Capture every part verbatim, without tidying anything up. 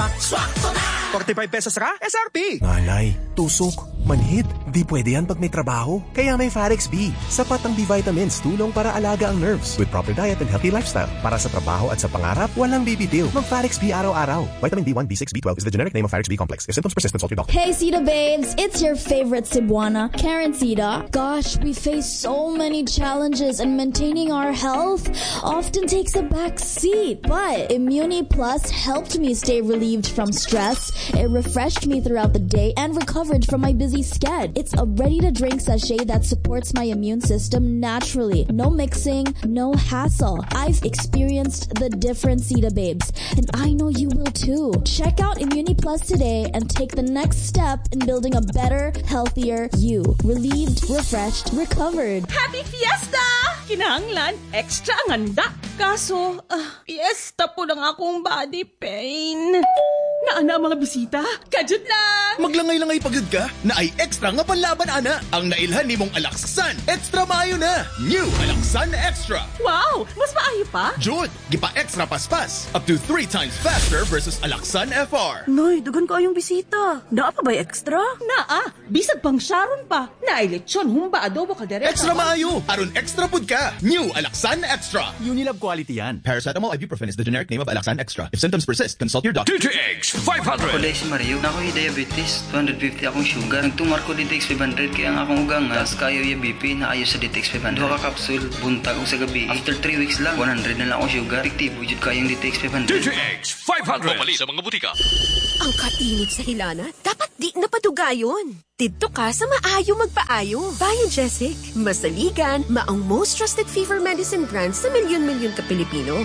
pack. Swakto na! forty-five pesos ka? S R P! Ngalay, tusok, manhid. Di pwede yan pag may trabaho. Kaya may Farex B. Sapat ang B-vitamins, tulong para alaga ang nerves. With proper diet and healthy lifestyle. Para sa trabaho at sa pangarap, walang bibitil. Mag-Farex B araw-araw. Vitamin B one, B six, B twelve is the generic name of Farex B complex. If symptoms persist, consult your doctor. Hey Sita babes, it's your favorite Cebuana, Karen Sita. Gosh, we face so many challenges and maintaining our health often takes a back seat. But Immuni Plus helped me stay relieved from stress. It refreshed me throughout the day and recovered from my busy sched. It's a ready-to-drink sachet that supports my immune system naturally. No mixing, no hassle. I've experienced the difference, Sita babes, and I know you will too. Check out Immuni Plus today and take the next step in building a better, healthier you. Relieved, refreshed, recovered. Happy Fiesta! Kinahanglan, extra ang handa. Kaso, uh, fiesta po lang akong body pain. Naana mga bisita? Kajud lang! Maglangay-langay pagod ka na ay extra nga panlaban ana. Ang nailhan ni mong Alaksan. Extra maayo na. New Alaksan Extra. Wow! Mas maayo pa? Jud, gipa extra paspas. Up to three times faster versus Alaksan F R. Noy, dugan ko ayong bisita. Naa pa ba'y extra? Naa, bisag pang Sharon pa. Naay lechon, humba, adobo, kaldereta. Extra maayo. Aron extra pud ka. New Alaksan Extra. Unilab quality yan. Paracetamol ibuprofen is the generic name of Alaksan Extra. If symptoms persist, consult your doctor. D T X five hundred. Ako dahil si Mario, na ako yung diabetes, two fifty akong sugar. Nagtumar ko D T X five hundred, kaya ang akong ugang nga, kayo yung B P na ayos sa D T X five hundred. Duha ka kapsul, buntag ko sa gabi. After three weeks lang, one hundred na lang akong sugar. Efektibo, jud kayong D T X five hundred. D T X five hundred. Pumali sa mga butika. Ang kainit sa hilana, dapat di napadugayon. Dito ka sa maayo magpaayo. Biogesic, masaligan, maong most trusted fever medicine brand sa milyon-milyon ka Pilipino.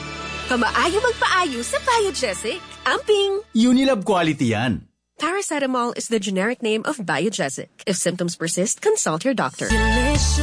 Kamaayo magpaayo sa Biogesic. Amping! Unilab quality yan. Paracetamol is the generic name of Biogesic. If symptoms persist, consult your doctor.